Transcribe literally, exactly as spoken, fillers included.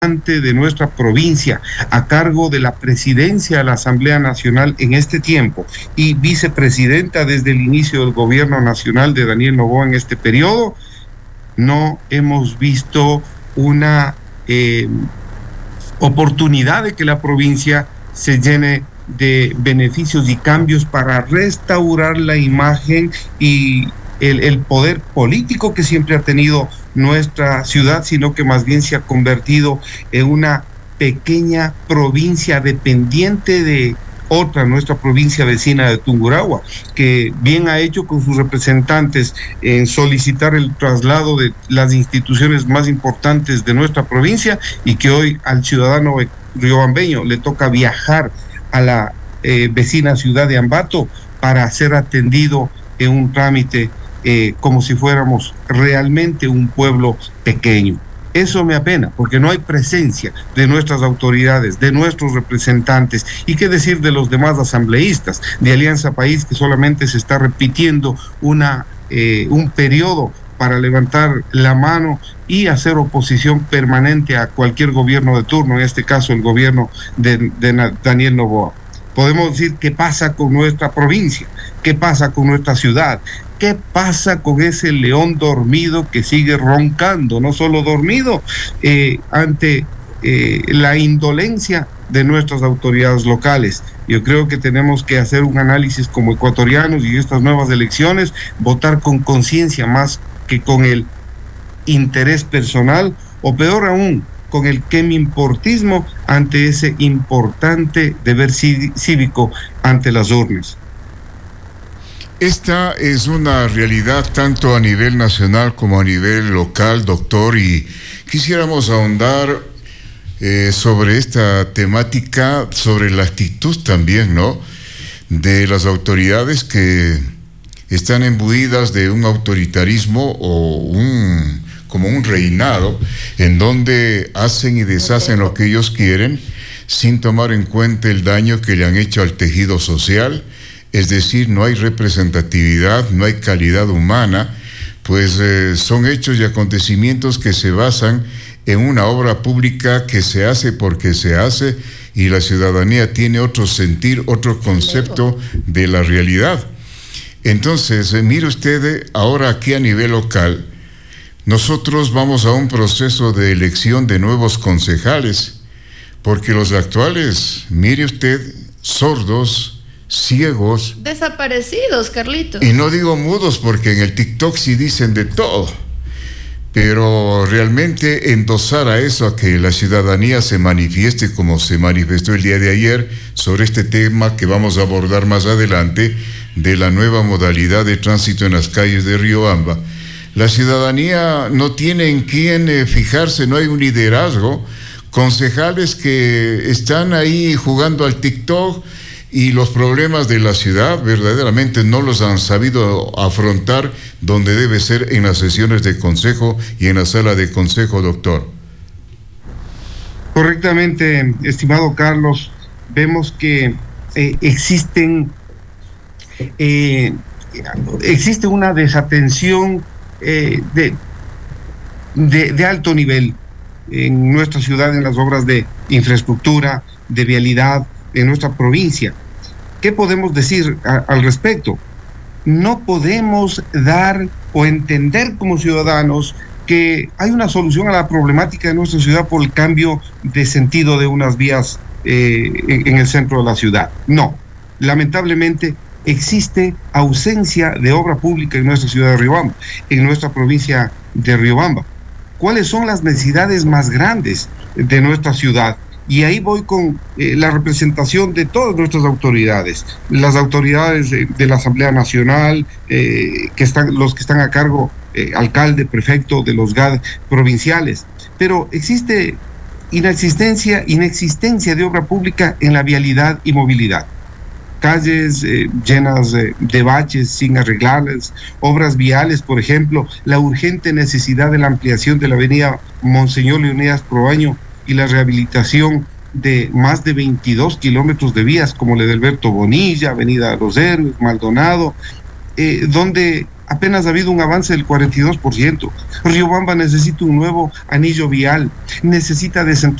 de nuestra provincia a cargo de la presidencia de la Asamblea Nacional en este tiempo y vicepresidenta desde el inicio del gobierno nacional de Daniel Noboa en este periodo, no hemos visto una eh, oportunidad de que la provincia se llene de beneficios y cambios para restaurar la imagen y el, el poder político que siempre ha tenido nuestra ciudad, sino que más bien se ha convertido en una pequeña provincia dependiente de otra, nuestra provincia vecina de Tungurahua, que bien ha hecho con sus representantes en solicitar el traslado de las instituciones más importantes de nuestra provincia y que hoy al ciudadano riobambeño le toca viajar a la eh, vecina ciudad de Ambato para ser atendido en un trámite Eh, como si fuéramos realmente un pueblo pequeño. Eso me apena, porque no hay presencia de nuestras autoridades, de nuestros representantes, y qué decir de los demás asambleístas de Alianza País, que solamente se está repitiendo una, eh, un periodo para levantar la mano y hacer oposición permanente a cualquier gobierno de turno, en este caso el gobierno de, de Daniel Noboa. Podemos decir qué pasa con nuestra provincia, qué pasa con nuestra ciudad, qué pasa con ese león dormido que sigue roncando, no solo dormido, eh, ante eh, la indolencia de nuestras autoridades locales. Yo creo que tenemos que hacer un análisis como ecuatorianos y en estas nuevas elecciones, votar con conciencia más que con el interés personal, o peor aún, con el quemimportismo ante ese importante deber cívico ante las urnas. Esta es una realidad tanto a nivel nacional como a nivel local, doctor, y quisiéramos ahondar eh, sobre esta temática, sobre la actitud también, ¿no?, de las autoridades que están imbuidas de un autoritarismo o un como un reinado, en donde hacen y deshacen lo que ellos quieren, sin tomar en cuenta el daño que le han hecho al tejido social. Es decir, no hay representatividad, no hay calidad humana, pues eh, son hechos y acontecimientos que se basan en una obra pública que se hace porque se hace, y la ciudadanía tiene otro sentir, otro concepto de la realidad. Entonces, eh, mire usted, ahora aquí a nivel local, nosotros vamos a un proceso de elección de nuevos concejales, porque los actuales, mire usted, sordos, ciegos, desaparecidos, Carlitos. Y no digo mudos, porque en el TikTok sí dicen de todo, pero realmente endosar a eso, a que la ciudadanía se manifieste como se manifestó el día de ayer sobre este tema que vamos a abordar más adelante, de la nueva modalidad de tránsito en las calles de Riobamba. La ciudadanía no tiene en quién eh, fijarse, no hay un liderazgo, concejales que están ahí jugando al TikTok, y los problemas de la ciudad verdaderamente no los han sabido afrontar donde debe ser, en las sesiones de consejo y en la sala de consejo, doctor. Correctamente, estimado Carlos, vemos que eh, existen eh, existe una desatención eh, de, de, de alto nivel en nuestra ciudad, en las obras de infraestructura, de vialidad, en nuestra provincia. ¿Qué podemos decir a, al respecto? No podemos dar o entender como ciudadanos que hay una solución a la problemática de nuestra ciudad por el cambio de sentido de unas vías eh, en, en el centro de la ciudad. No, lamentablemente existe ausencia de obra pública en nuestra ciudad de Riobamba, en nuestra provincia de Riobamba. ¿Cuáles son las necesidades más grandes de nuestra ciudad? Y ahí voy con eh, la representación de todas nuestras autoridades, las autoridades de, de la Asamblea Nacional, eh, que están, los que están a cargo, eh, alcalde, prefecto de los G A D provinciales. Pero existe inexistencia, inexistencia de obra pública en la vialidad y movilidad. Calles eh, llenas de, de baches sin arreglarlas, obras viales, por ejemplo, la urgente necesidad de la ampliación de la avenida Monseñor Leonidas Proaño y la rehabilitación de más de veintidós kilómetros de vías, como la de Alberto Bonilla, avenida Los Héroes, Maldonado, eh, donde apenas ha habido un avance del cuarenta y dos por ciento. Riobamba necesita un nuevo anillo vial, necesita descentralizar